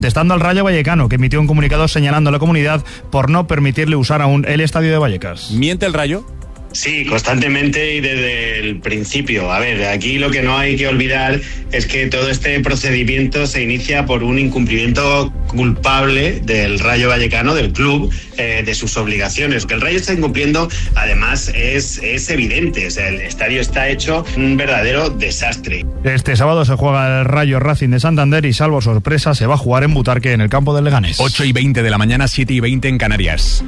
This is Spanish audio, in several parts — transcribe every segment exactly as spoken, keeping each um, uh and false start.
Estando al Rayo Vallecano, que emitió un comunicado señalando a la comunidad por no permitirle usar aún el estadio de Vallecas. ¿Miente el Rayo? Sí, constantemente y desde el principio. A ver, aquí lo que no hay que olvidar es que todo este procedimiento se inicia por un incumplimiento culpable del Rayo Vallecano, del club, eh, de sus obligaciones. Que el Rayo está incumpliendo, además, es, es evidente. O sea, el estadio está hecho un verdadero desastre. Este sábado se juega el Rayo Racing de Santander y, salvo sorpresa, se va a jugar en Butarque, en el campo del Leganés. ocho y veinte de la mañana, siete y veinte en Canarias.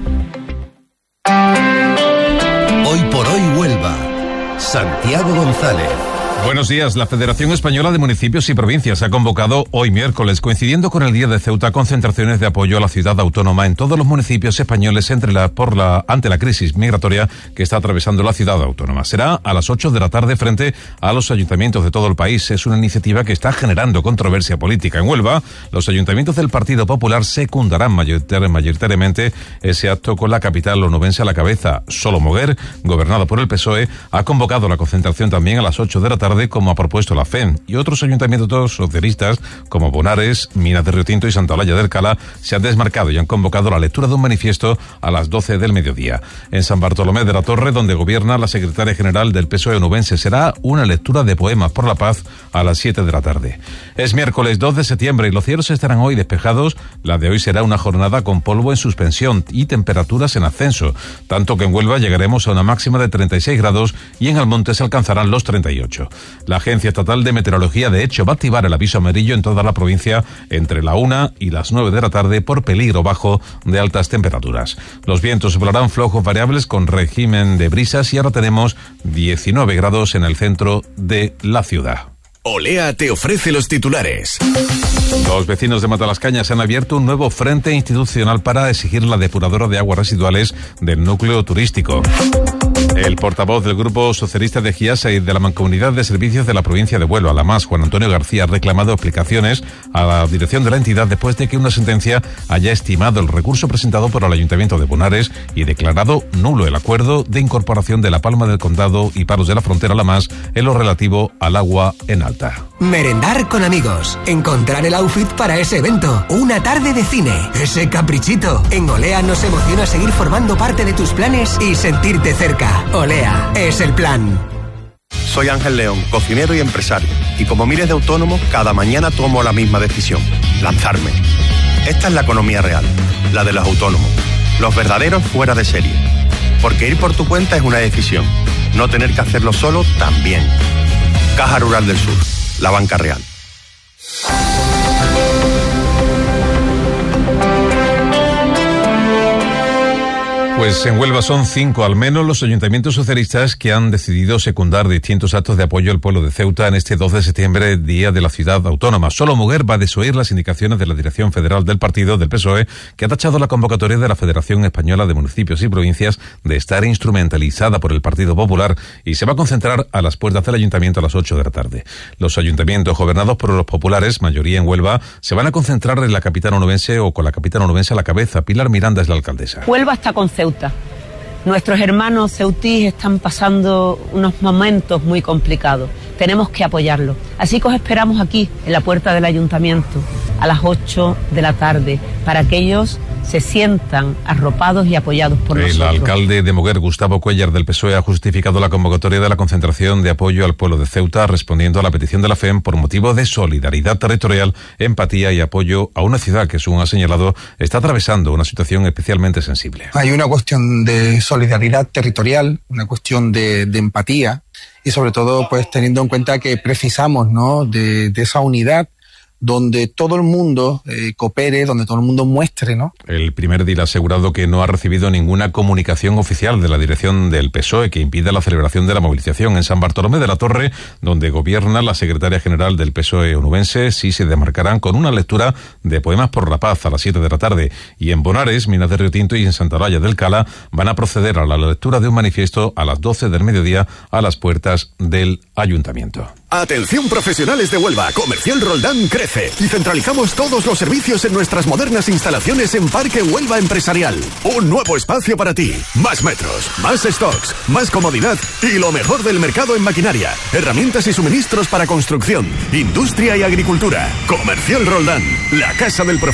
Hoy por hoy Huelva. Santiago González. Buenos días. La Federación Española de Municipios y Provincias ha convocado hoy miércoles, coincidiendo con el Día de Ceuta, concentraciones de apoyo a la ciudad autónoma en todos los municipios españoles entre la, por la, ante la crisis migratoria que está atravesando la ciudad autónoma. Será a las ocho de la tarde frente a los ayuntamientos de todo el país. Es una iniciativa que está generando controversia política. En Huelva, los ayuntamientos del Partido Popular secundarán mayoritariamente ese acto con la capital onubense a la cabeza. Solo Moguer, gobernado por el P S O E, ha convocado la concentración también a las ocho de la tarde, como ha propuesto la F E M, y otros ayuntamientos socialistas como Bonares, Minas de Río Tinto y Santa Olalla del Cala se han desmarcado y han convocado la lectura de un manifiesto a las doce del mediodía. En San Bartolomé de la Torre, donde gobierna la secretaria general del P S O E onubense, será una lectura de poemas por la paz a las siete de la tarde. Es miércoles dos de septiembre y los cielos estarán hoy despejados. La de hoy será una jornada con polvo en suspensión y temperaturas en ascenso, tanto que en Huelva llegaremos a una máxima de treinta y seis grados y en Almonte se alcanzarán los treinta y ocho. La Agencia Estatal de Meteorología, de hecho, va a activar el aviso amarillo en toda la provincia entre la una y las nueve de la tarde por peligro bajo de altas temperaturas. Los vientos soplarán flojos variables con régimen de brisas y ahora tenemos diecinueve grados en el centro de la ciudad. Olea te ofrece los titulares. Los vecinos de Matalascañas han abierto un nuevo frente institucional para exigir la depuradora de aguas residuales del núcleo turístico. El portavoz del Grupo Socialista de Giasa y de la Mancomunidad de Servicios de la provincia de Huelva, la M A S, Juan Antonio García, ha reclamado explicaciones a la dirección de la entidad después de que una sentencia haya estimado el recurso presentado por el Ayuntamiento de Bonares y declarado nulo el acuerdo de incorporación de La Palma del Condado y Palos de la Frontera, la M A S, en lo relativo al agua en alta. Merendar con amigos, encontrar el outfit para ese evento, una tarde de cine, ese caprichito. En Olea nos emociona seguir formando parte de tus planes y sentirte cerca. Olea es el plan. Soy Ángel León, cocinero y empresario, y como miles de autónomos, cada mañana tomo la misma decisión: lanzarme. Esta es la economía real, la de los autónomos, los verdaderos fuera de serie. Porque ir por tu cuenta es una decisión, no tener que hacerlo solo también. Caja Rural del Sur, la banca real. Pues en Huelva son cinco al menos los ayuntamientos socialistas que han decidido secundar distintos actos de apoyo al pueblo de Ceuta en este dos de septiembre, Día de la Ciudad Autónoma. Solo Moguer va a desoír las indicaciones de la Dirección Federal del partido del P S O E, que ha tachado la convocatoria de la Federación Española de Municipios y Provincias de estar instrumentalizada por el Partido Popular y se va a concentrar a las puertas del ayuntamiento a las ocho de la tarde. Los ayuntamientos gobernados por los populares, mayoría en Huelva, se van a concentrar en la capital onubense o con la capital onubense a la cabeza. Pilar Miranda es la alcaldesa. Huelva está con Ceuta. Nuestros hermanos ceutís están pasando unos momentos muy complicados. Tenemos que apoyarlos. Así que os esperamos aquí, en la puerta del ayuntamiento, a las ocho de la tarde, para que ellos se sientan arropados y apoyados por el nosotros. El alcalde de Moguer, Gustavo Cuellar, del P S O E, ha justificado la convocatoria de la concentración de apoyo al pueblo de Ceuta, respondiendo a la petición de la F E M por motivo de solidaridad territorial, empatía y apoyo a una ciudad que, según ha señalado, está atravesando una situación especialmente sensible. Hay una cuestión de solidaridad territorial, una cuestión de, de empatía y, sobre todo, pues teniendo en cuenta que precisamos, ¿no?, de, de esa unidad donde todo el mundo eh, coopere, donde todo el mundo muestre, ¿no? El primer día ha asegurado que no ha recibido ninguna comunicación oficial de la dirección del P S O E que impida la celebración de la movilización. En San Bartolomé de la Torre, donde gobierna la secretaria general del P S O E onubense, sí se demarcarán con una lectura de poemas por la paz a las siete de la tarde. Y en Bonares, Minas de Río Tinto y en Santa Olalla del Cala van a proceder a la lectura de un manifiesto a las doce del mediodía a las puertas del ayuntamiento. Atención profesionales de Huelva, Comercial Roldán crece y centralizamos todos los servicios en nuestras modernas instalaciones en Parque Huelva Empresarial. Un nuevo espacio para ti, más metros, más stocks, más comodidad y lo mejor del mercado en maquinaria, herramientas y suministros para construcción, industria y agricultura. Comercial Roldán, la casa del profesional.